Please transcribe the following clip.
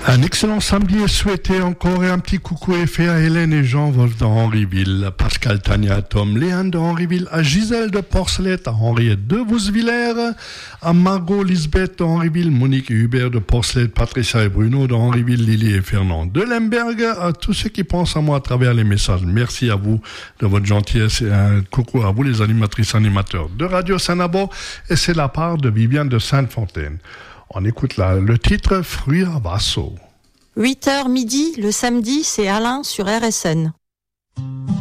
Un excellent samedi et souhaiter encore un petit coucou et fait à Hélène et Jean-Wolf de Henryville, Pascal, Tania, Tom, Léane de Henryville, à Gisèle de Porcelette, à Henriette de Vousvillers, à Margot, Lisbeth de Henryville, Monique et Hubert de Porcelette, Patricia et Bruno de Henryville, Lily et Fernand de Lemberg, à tous ceux qui pensent à moi à travers les messages. Merci à vous de votre gentillesse et un coucou à vous les animatrices animateurs de Radio Saint-Nabor, et c'est la part de Viviane de Sainte-Fontaine. On écoute le titre Fruits à Vasso. 8h midi, le samedi, c'est Alain sur RSN.